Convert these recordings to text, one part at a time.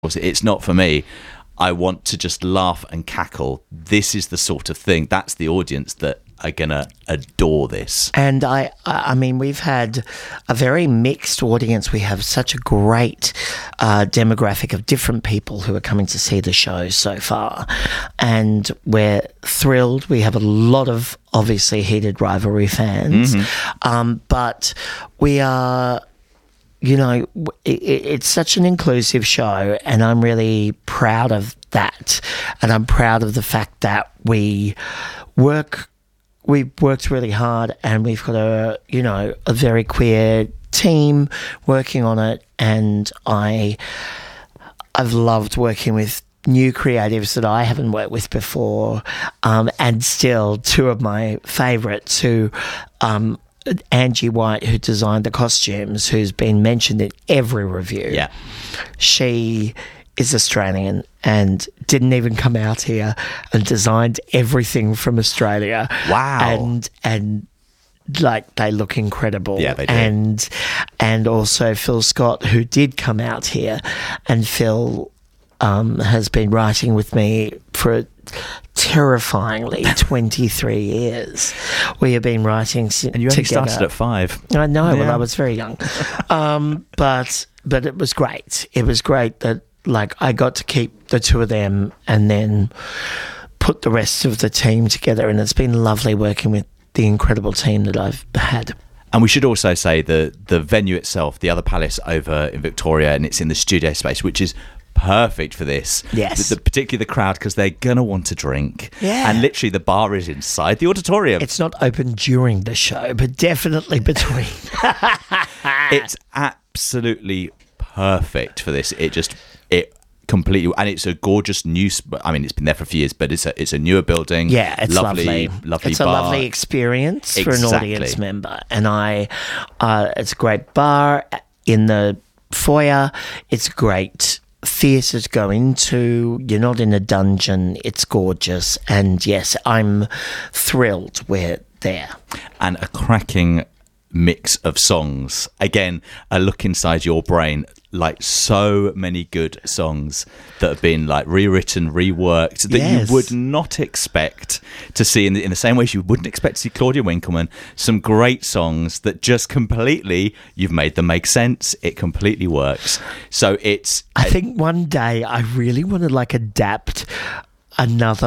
It's not for me. I want to just laugh and cackle. This is the sort of thing. That's the audience that are gonna adore this. And I mean, we've had a very mixed audience. We have such a great demographic of different people who are coming to see the show so far, and we're thrilled. We have a lot of obviously heated rivalry fans, but we are. You know, it's such an inclusive show, and I'm really proud of that. And I'm proud of the fact that we've worked really hard, and we've got a very queer team working on it. And I've loved working with new creatives that I haven't worked with before, and still two of my favourites who. Angie White, who designed the costumes, who's been mentioned in every review. Yeah. She is Australian and didn't even come out here, and designed everything from Australia. Wow. And like, they look incredible. Yeah, they do. And also Phil Scott, who did come out here, and Phil has been writing with me for terrifyingly 23 years. We have been writing together. And you only started at 5. I know. Yeah. Well, I was very young, but it was great. It was great that I got to keep the two of them and then put the rest of the team together, and it's been lovely working with the incredible team that I've had. And we should also say the venue itself, the Other Palace over in Victoria, and it's in the studio space, which is perfect for this. Yes. Particularly the crowd, because they're going to want to drink. Yeah. And literally the bar is inside the auditorium. It's not open during the show, but definitely between. It's absolutely perfect for this. It completely, and it's a gorgeous new. I mean, it's been there for a few years, but it's a newer building. Yeah, it's lovely. Lovely it's bar. a lovely experience for an Exactly. audience member, and it's a great bar in the foyer. It's great theatre to go into. You're not in a dungeon. It's gorgeous, and yes, I'm thrilled we're there. And a cracking mix of songs. Again, a look inside your brain. Like, so many good songs that have been rewritten, reworked, that Yes. you would not expect to see in the same way as you wouldn't expect to see Claudia Winkleman. Some great songs that just completely, you've made them make sense. It completely works. So it's... I think one day I really want to adapt another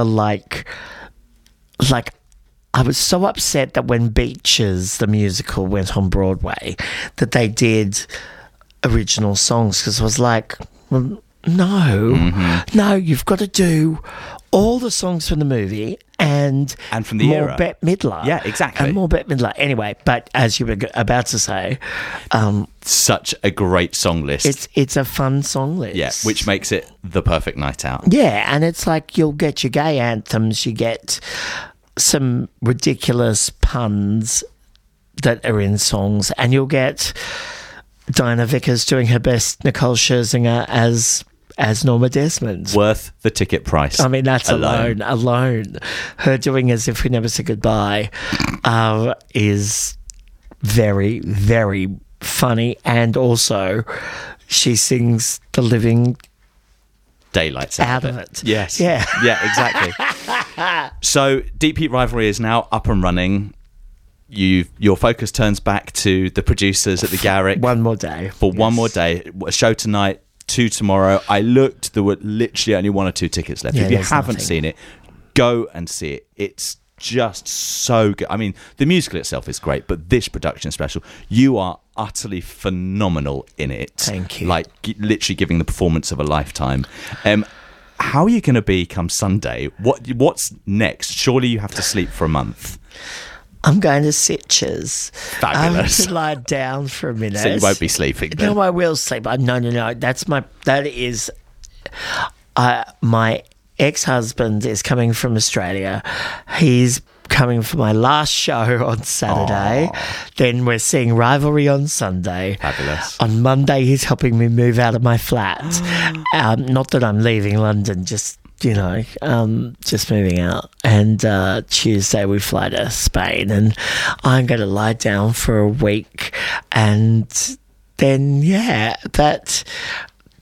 I was so upset that when Beaches, the musical, went on Broadway, that they did original songs, because I was like, well, no, you've got to do all the songs from the movie and from the more era. Bette Midler. Yeah, exactly. And more Bette Midler. Anyway, but as you were about to say, such a great song list. it's a fun song list. Yeah, which makes it the perfect night out. Yeah, and it's like you'll get your gay anthems, you get some ridiculous puns that are in songs, and you'll get Diana Vickers doing her best Nicole Scherzinger as Norma Desmond. Worth the ticket price. I mean, that's alone. Her doing As If We Never Said Goodbye is very, very funny, and also she sings the living daylights out of it. Yes. Yeah. Yeah, exactly. So Deep Heat Rivalry is now up and running. Your focus turns back to the producers at the Garrick. One more day. One more day. A show tonight, 2 tomorrow. I looked, there were literally only 1 or 2 tickets left. Yeah, if you there's haven't nothing. seen it, go and see it. It's just so good. I mean, the musical itself is great, but this production special, you are utterly phenomenal in it. Thank you. Literally giving the performance of a lifetime. How are you going to be come Sunday? What's next? Surely you have to sleep for a month. I'm going to Sitges. Fabulous. I'm to lie down for a minute. So you won't be sleeping then? No, I will sleep. No. That is my ex-husband is coming from Australia. He's coming for my last show on Saturday. Then we're seeing Rivalry on Sunday. Fabulous. On Monday, he's helping me move out of my flat. Not that I'm leaving London, just moving out. And Tuesday we fly to Spain, and I'm going to lie down for a week, and then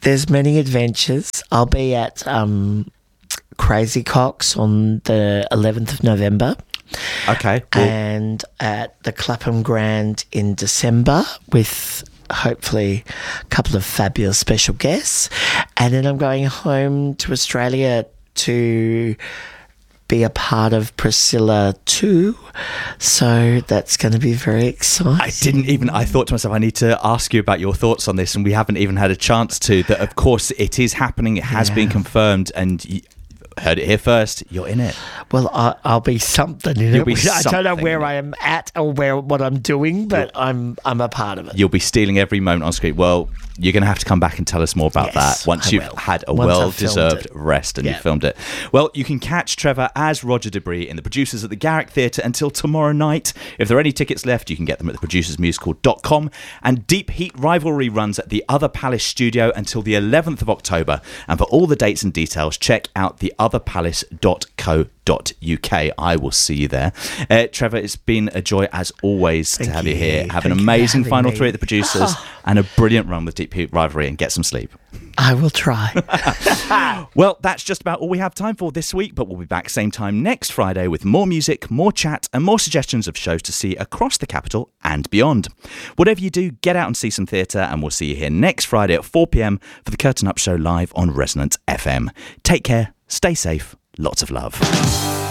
there's many adventures. I'll be at Crazy Cox on the 11th of November. Okay. Cool. And at the Clapham Grand in December with hopefully a couple of fabulous special guests. And then I'm going home to Australia to be a part of Priscilla 2. So that's going to be very exciting. I thought to myself, I need to ask you about your thoughts on this, and we haven't even had a chance to. That, of course, it is happening. It has been confirmed, and you heard it here first. You're in it. Well, I'll be something in You'll it. be I don't know something where in it. I am at or what I'm doing, but I'm a part of it. You'll be stealing every moment on screen. Well, you're going to have to come back and tell us more about that once you've had a well-deserved rest and you've filmed it. Well, you can catch Trevor as Roger Debris in The Producers at the Garrick Theatre until tomorrow night. If there are any tickets left, you can get them at theproducersmusical.com. And Deep Heat Rivalry runs at the Other Palace Studio until the 11th of October. And for all the dates and details, check out theotherpalace.co.uk. I will see you there. Trevor, it's been a joy as always to have you here. Have an amazing final three at The Producers and a brilliant run with Deep Heat Rivalry, and get some sleep. I will try. Well, that's just about all we have time for this week, but we'll be back same time next Friday with more music, more chat, and more suggestions of shows to see across the capital and beyond. Whatever you do, get out and see some theatre, and we'll see you here next Friday at 4 p.m. for the Curtain Up Show live on Resonance FM. Take care, stay safe, lots of love.